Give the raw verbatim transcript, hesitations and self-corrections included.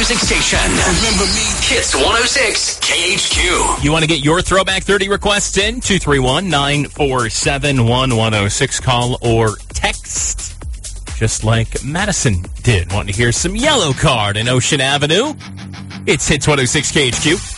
music station. Remember me? Hits one oh six K H Q. You want to get your Throwback thirty requests in? two three one, nine four seven, one one oh six. Call or text. Just like Madison did. Want to hear some Yellow Card in Ocean Avenue? It's Hits one oh six K H Q.